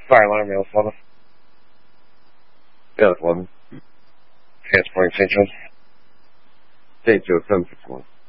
Fire alarm, Rail 11. Rail 11. Transporting St. Joe. St. Joe 761.